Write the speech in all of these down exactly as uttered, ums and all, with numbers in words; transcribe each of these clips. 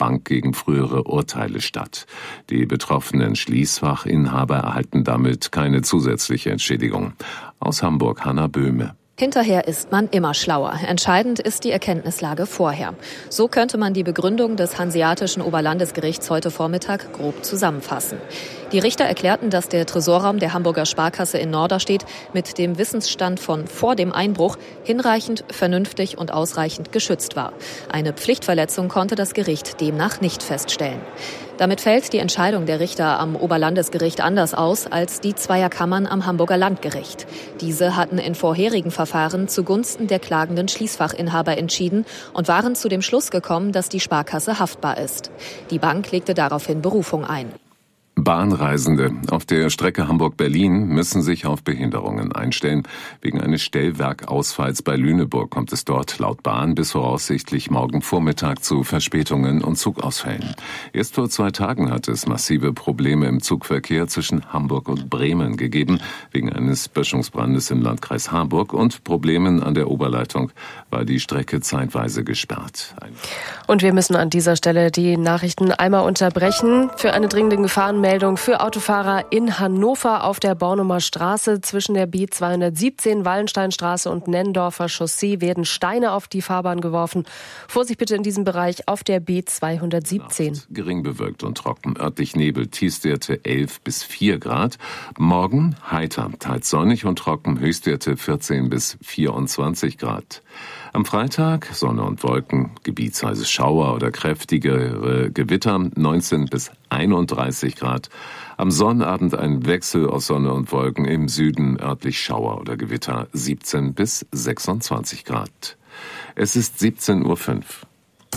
Bank gegen frühere Urteile statt. Die betroffenen Schließfachinhaber erhalten damit keine zusätzliche Entschädigung. Aus Hamburg Hanna Böhme. Hinterher ist man immer schlauer. Entscheidend ist die Erkenntnislage vorher. So könnte man die Begründung des Hanseatischen Oberlandesgerichts heute Vormittag grob zusammenfassen. Die Richter erklärten, dass der Tresorraum der Hamburger Sparkasse in Norderstedt mit dem Wissensstand von vor dem Einbruch hinreichend, vernünftig und ausreichend geschützt war. Eine Pflichtverletzung konnte das Gericht demnach nicht feststellen. Damit fällt die Entscheidung der Richter am Oberlandesgericht anders aus als die zweier Kammern am Hamburger Landgericht. Diese hatten in vorherigen Verfahren zugunsten der klagenden Schließfachinhaber entschieden und waren zu dem Schluss gekommen, dass die Sparkasse haftbar ist. Die Bank legte daraufhin Berufung ein. Bahnreisende auf der Strecke Hamburg-Berlin müssen sich auf Behinderungen einstellen. Wegen eines Stellwerkausfalls bei Lüneburg kommt es dort laut Bahn bis voraussichtlich morgen Vormittag zu Verspätungen und Zugausfällen. Erst vor zwei Tagen hat es massive Probleme im Zugverkehr zwischen Hamburg und Bremen gegeben. Wegen eines Böschungsbrandes im Landkreis Harburg und Problemen an der Oberleitung war die Strecke zeitweise gesperrt. Und wir müssen an dieser Stelle die Nachrichten einmal unterbrechen für eine dringende Gefahrenmeldung für Autofahrer in Hannover auf der Bornumer Straße. Zwischen der B zweihundertsiebzehn, Wallensteinstraße und Nennendorfer Chaussee werden Steine auf die Fahrbahn geworfen. Vorsicht bitte in diesem Bereich auf der B zweihundertsiebzehn. Gering bewölkt und trocken, örtlich Nebel, Tiefstwerte elf bis vier Grad. Morgen heiter, teils sonnig und trocken, Höchstwerte vierzehn bis vierundzwanzig Grad. Am Freitag Sonne und Wolken, gebietsweise Schauer oder kräftigere Gewitter, neunzehn bis einunddreißig Grad. Am Sonnabend ein Wechsel aus Sonne und Wolken, im Süden örtlich Schauer oder Gewitter, siebzehn bis sechsundzwanzig Grad. Es ist siebzehn Uhr fünf.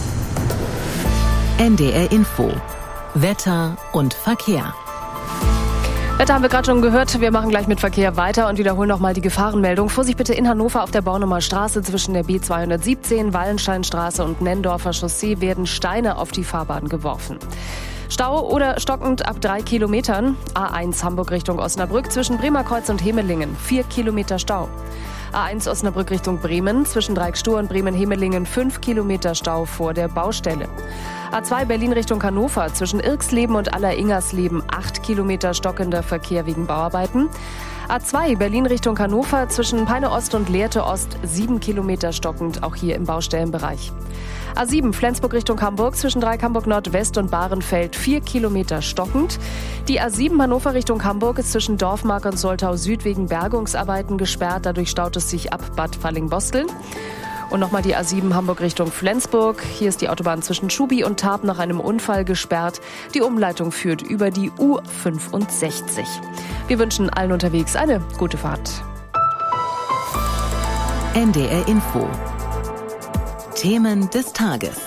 N D R Info. Wetter und Verkehr. Wetter haben wir gerade schon gehört. Wir machen gleich mit Verkehr weiter und wiederholen nochmal die Gefahrenmeldung. Vorsicht bitte in Hannover auf der Bornumer Straße zwischen der B zweihundertsiebzehn, Wallensteinstraße und Nennendorfer Chaussee werden Steine auf die Fahrbahn geworfen. Stau oder stockend ab drei Kilometern. A eins Hamburg Richtung Osnabrück zwischen Bremerkreuz und Hemelingen. Vier Kilometer Stau. A eins Osnabrück Richtung Bremen zwischen Dreieckstur und Bremen-Hemelingen. Fünf Kilometer Stau vor der Baustelle. A zwei Berlin Richtung Hannover zwischen Irksleben und Aller-Ingersleben. Acht Kilometer stockender Verkehr wegen Bauarbeiten. A zwei Berlin Richtung Hannover zwischen Peine Ost und Lehrte Ost. Sieben Kilometer stockend, auch hier im Baustellenbereich. A sieben Flensburg Richtung Hamburg zwischen Dreieck Hamburg Nordwest und Bahrenfeld. Vier Kilometer stockend. Die A sieben Hannover Richtung Hamburg ist zwischen Dorfmark und Soltau Süd wegen Bergungsarbeiten gesperrt. Dadurch staut es sich ab Bad Falling-Bosteln. Und nochmal die A sieben Hamburg Richtung Flensburg. Hier ist die Autobahn zwischen Schubi und Tarp nach einem Unfall gesperrt. Die Umleitung führt über die U fünfundsechzig. Wir wünschen allen unterwegs eine gute Fahrt. N D R Info. Themen des Tages.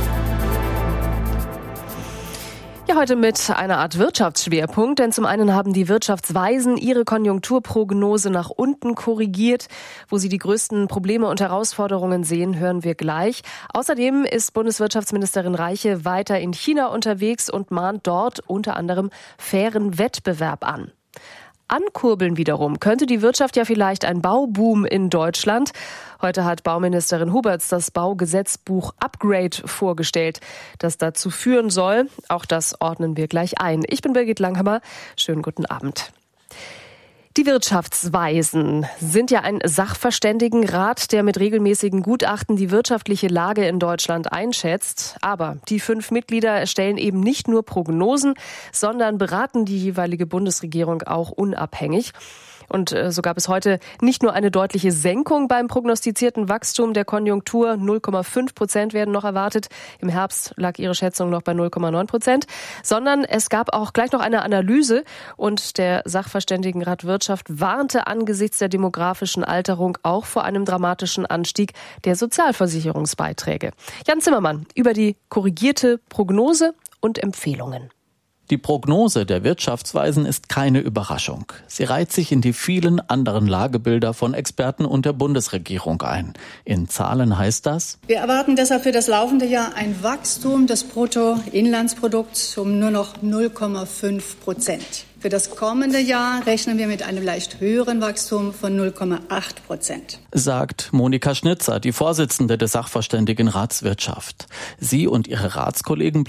Ja, heute mit einer Art Wirtschaftsschwerpunkt, denn zum einen haben die Wirtschaftsweisen ihre Konjunkturprognose nach unten korrigiert. Wo sie die größten Probleme und Herausforderungen sehen, hören wir gleich. Außerdem ist Bundeswirtschaftsministerin Reiche weiter in China unterwegs und mahnt dort unter anderem fairen Wettbewerb an. Ankurbeln wiederum könnte die Wirtschaft ja vielleicht ein Bauboom in Deutschland. Heute hat Bauministerin Huberts das Baugesetzbuch Upgrade vorgestellt, das dazu führen soll. Auch das ordnen wir gleich ein. Ich bin Birgit Langhammer. Schönen guten Abend. Die Wirtschaftsweisen sind ja ein Sachverständigenrat, der mit regelmäßigen Gutachten die wirtschaftliche Lage in Deutschland einschätzt. Aber die fünf Mitglieder erstellen eben nicht nur Prognosen, sondern beraten die jeweilige Bundesregierung auch unabhängig. Und äh, so gab es heute nicht nur eine deutliche Senkung beim prognostizierten Wachstum der Konjunktur. null Komma fünf Prozent werden noch erwartet. Im Herbst lag ihre Schätzung noch bei null Komma neun Prozent. Sondern es gab auch gleich noch eine Analyse. Und der Sachverständigenrat Wirtschaft warnte angesichts der demografischen Alterung auch vor einem dramatischen Anstieg der Sozialversicherungsbeiträge. Jan Zimmermann über die korrigierte Prognose und Empfehlungen. Die Prognose der Wirtschaftsweisen ist keine Überraschung. Sie reiht sich in die vielen anderen Lagebilder von Experten und der Bundesregierung ein. In Zahlen heißt das: Wir erwarten deshalb für das laufende Jahr ein Wachstum des Bruttoinlandsprodukts um nur noch null Komma fünf Prozent. Für das kommende Jahr rechnen wir mit einem leicht höheren Wachstum von null Komma acht Prozent. Sagt Monika Schnitzer, die Vorsitzende des Sachverständigenrats Wirtschaft. Sie und ihre Ratskollegen